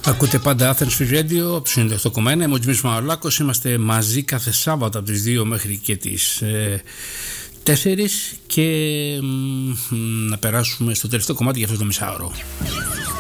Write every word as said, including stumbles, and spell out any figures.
Ακούτε πάντα Athens Free Radio από το ενενήντα οκτώ κόμμα ένα. Είμαι ο Τζιμής Μαολάκος. Είμαστε μαζί κάθε Σάββατο από τις δύο μέχρι και τις ε, τέσσερις και μ, να περάσουμε στο τελευταίο κομμάτι για αυτό το μισάωρο.